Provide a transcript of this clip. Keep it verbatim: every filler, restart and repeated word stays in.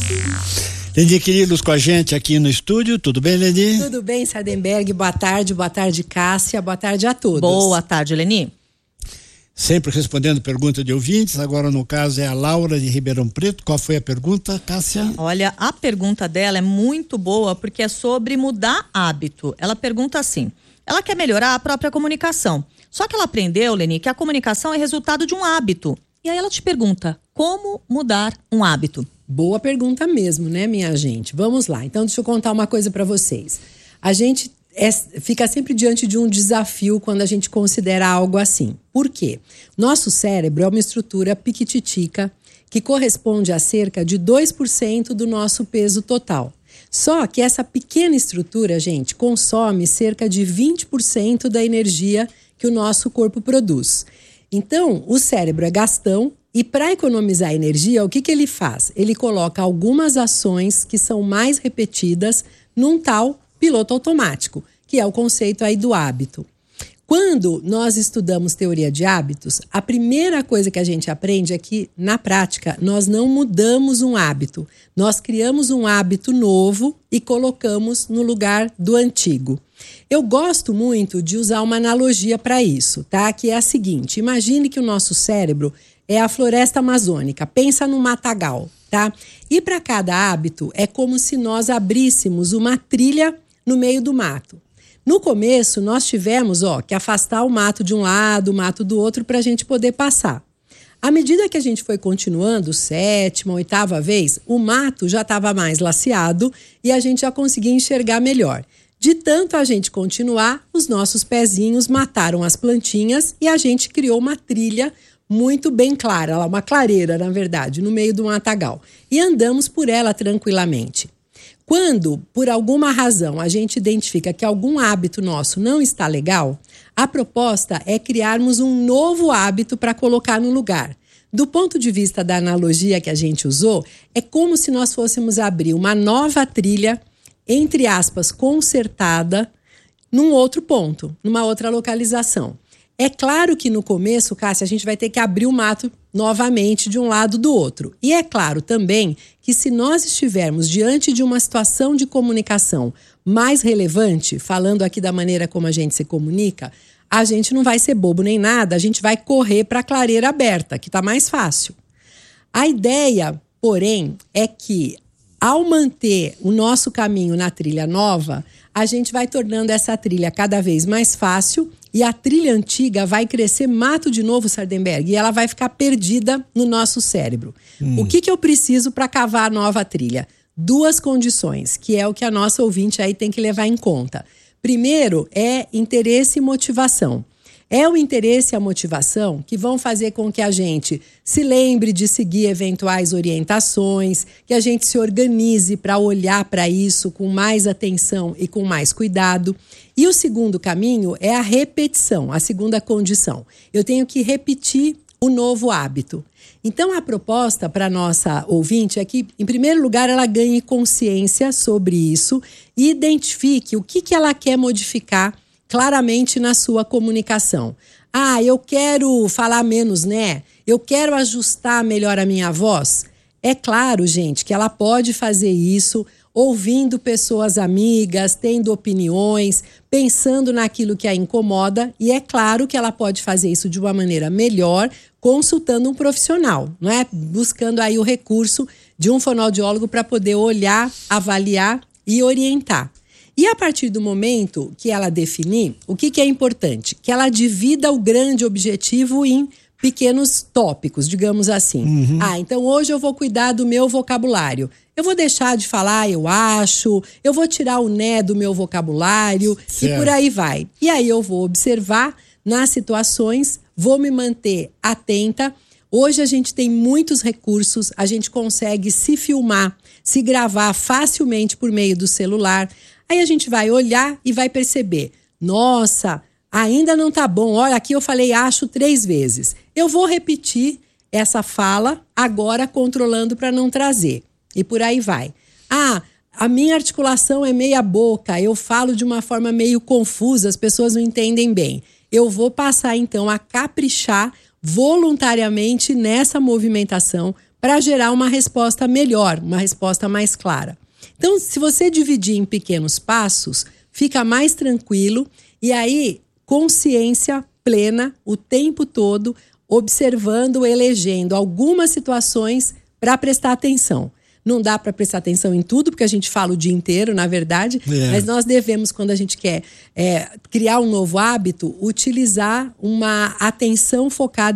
Leni Quirilos com a gente aqui no estúdio, tudo bem, Leni? Tudo bem, Sardenberg, boa tarde, boa tarde, Cássia, boa tarde a todos. Boa tarde, Leni. Sempre respondendo pergunta de ouvintes, agora no caso é a Laura de Ribeirão Preto. Qual foi a pergunta, Cássia? Olha, a pergunta dela é muito boa porque é sobre mudar hábito. Ela pergunta assim, ela quer melhorar a própria comunicação, só que ela aprendeu, Leni, que a comunicação é resultado de um hábito. E aí ela te pergunta, como mudar um hábito? Boa pergunta mesmo, né, minha gente? Vamos lá. Então, deixa eu contar uma coisa para vocês. A gente é, fica sempre diante de um desafio quando a gente considera algo assim. Por quê? Nosso cérebro é uma estrutura piquititica que corresponde a cerca de dois por cento do nosso peso total. Só que essa pequena estrutura, gente, consome cerca de vinte por cento da energia que o nosso corpo produz. Então, o cérebro é gastão. E para economizar energia, o que, que ele faz? Ele coloca algumas ações que são mais repetidas num tal piloto automático, que é o conceito aí do hábito. Quando nós estudamos teoria de hábitos, a primeira coisa que a gente aprende é que, na prática, nós não mudamos um hábito. Nós criamos um hábito novo e colocamos no lugar do antigo. Eu gosto muito de usar uma analogia para isso, tá? Que é a seguinte, imagine que o nosso cérebro é a floresta amazônica, pensa no matagal, tá? E para cada hábito é como se nós abríssemos uma trilha no meio do mato. No começo nós tivemos, ó, que afastar o mato de um lado, o mato do outro para a gente poder passar. À medida que a gente foi continuando, sétima, oitava vez, o mato já estava mais laceado e a gente já conseguia enxergar melhor. De tanto a gente continuar, os nossos pezinhos mataram as plantinhas e a gente criou uma trilha muito bem clara, uma clareira, na verdade, no meio do matagal. E andamos por ela tranquilamente. Quando, por alguma razão, a gente identifica que algum hábito nosso não está legal, a proposta é criarmos um novo hábito para colocar no lugar. Do ponto de vista da analogia que a gente usou, é como se nós fôssemos abrir uma nova trilha, entre aspas, consertada, num outro ponto, numa outra localização. É claro que no começo, Cássia, a gente vai ter que abrir o mato novamente de um lado do outro. E é claro também que se nós estivermos diante de uma situação de comunicação mais relevante, falando aqui da maneira como a gente se comunica, a gente não vai ser bobo nem nada, a gente vai correr para a clareira aberta, que está mais fácil. A ideia, porém, é que ao manter o nosso caminho na trilha nova, a gente vai tornando essa trilha cada vez mais fácil e a trilha antiga vai crescer mato de novo, Sardenberg, e ela vai ficar perdida no nosso cérebro. Hum. O que, que eu preciso para cavar a nova trilha? Duas condições, que é o que a nossa ouvinte aí tem que levar em conta. Primeiro é interesse e motivação. É o interesse e a motivação que vão fazer com que a gente se lembre de seguir eventuais orientações, que a gente se organize para olhar para isso com mais atenção e com mais cuidado. E o segundo caminho é a repetição, a segunda condição. Eu tenho que repetir o novo hábito. Então, a proposta para a nossa ouvinte é que, em primeiro lugar, ela ganhe consciência sobre isso e identifique o que, que ela quer modificar claramente na sua comunicação. Ah, eu quero falar menos, né? Eu quero ajustar melhor a minha voz. É claro, gente, que ela pode fazer isso ouvindo pessoas amigas, tendo opiniões, pensando naquilo que a incomoda. E é claro que ela pode fazer isso de uma maneira melhor, consultando um profissional, não é? Buscando aí o recurso de um fonoaudiólogo para poder olhar, avaliar e orientar. E a partir do momento que ela definir, o que, que é importante? Que ela divida o grande objetivo em pequenos tópicos, digamos assim. Uhum. Ah, então hoje eu vou cuidar do meu vocabulário. Eu vou deixar de falar eu acho, eu vou tirar o né do meu vocabulário certo. E por aí vai. E aí eu vou observar nas situações, vou me manter atenta. Hoje a gente tem muitos recursos, a gente consegue se filmar, se gravar facilmente por meio do celular. Aí a gente vai olhar e vai perceber, nossa, ainda não tá bom, olha, aqui eu falei acho três vezes. Eu vou repetir essa fala agora controlando para não trazer. E por aí vai. Ah, a minha articulação é meia boca, eu falo de uma forma meio confusa, as pessoas não entendem bem. Eu vou passar então a caprichar voluntariamente nessa movimentação para gerar uma resposta melhor, uma resposta mais clara. Então, se você dividir em pequenos passos, fica mais tranquilo e aí consciência plena o tempo todo, observando, elegendo algumas situações para prestar atenção. Não dá para prestar atenção em tudo, porque a gente fala o dia inteiro, na verdade, é. Mas nós devemos, quando a gente quer é, criar um novo hábito, utilizar uma atenção focada